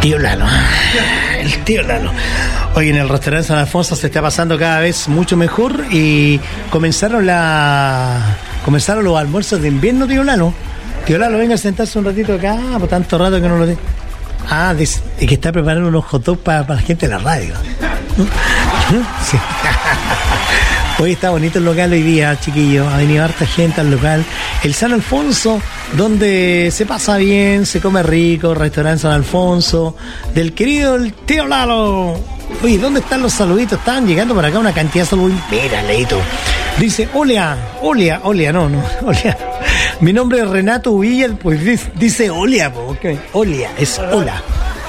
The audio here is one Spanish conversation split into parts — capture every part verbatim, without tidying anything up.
tío Lalo. El tío Lalo. Hoy en el restaurante San Alfonso se está pasando cada vez mucho mejor y comenzaron la comenzaron los almuerzos de invierno, tío Lalo. Tío Lalo, venga a sentarse un ratito acá, por tanto rato que no lo tengo. Ah, dice, y que está preparando unos hot dogs para, para la gente de la radio. Sí. Hoy está bonito el local hoy día, chiquillos. Ha venido harta gente al local. El San Alfonso, donde se pasa bien, se come rico, restaurante San Alfonso, del querido el tío Lalo. Oye, ¿dónde están los saluditos? Estaban llegando por acá una cantidad de saludos. Mira, Leito. Dice, Olia, Olia, Olia, no, no, Olia. Mi nombre es Renato Villa, pues dice, dice Olia, okay. Olia, es hola.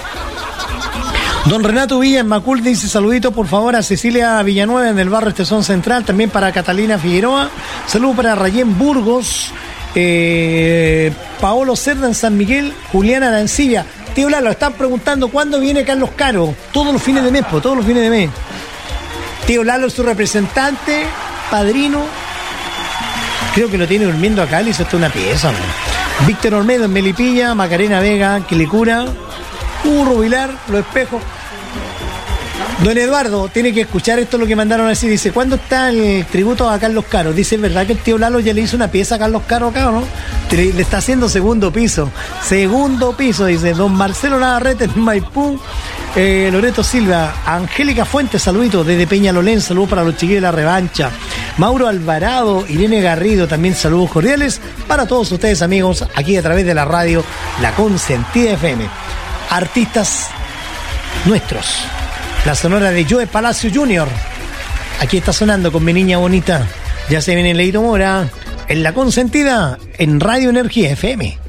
Don Renato Villa en Macul dice saludito por favor a Cecilia Villanueva en el barrio Estación Central, también para Catalina Figueroa, saludo para Rayén Burgos, eh, Paolo Cerda en San Miguel, Juliana Arancibia. Tío Lalo, están preguntando cuándo viene Carlos Caro, todos los fines de mes, po, todos los fines de mes. Tío Lalo es su representante, padrino, creo que lo tiene durmiendo acá, le hizo hasta una pieza, man. Víctor Olmedo en Melipilla, Macarena Vega, Quilicura, Hugo Vilar, Los Espejos. Don Eduardo tiene que escuchar esto lo que mandaron así. Dice, ¿cuándo está el tributo a Carlos Caro? Dice, ¿es verdad que el tío Lalo ya le hizo una pieza a Carlos Caro acá o no? Le está haciendo segundo piso. Segundo piso, dice. Don Marcelo Navarrete en Maipú. Eh, Loreto Silva. Angélica Fuentes, saluditos desde Peñalolén. Saludos para los chiquillos de la revancha. Mauro Alvarado, Irene Garrido, también saludos cordiales para todos ustedes, amigos, aquí a través de la radio La Consentida F M. Artistas nuestros. La sonora de Joe Palacio junior Aquí está sonando con Mi Niña Bonita. Ya se viene Leito Mora en La Consentida en Radio Energía F M.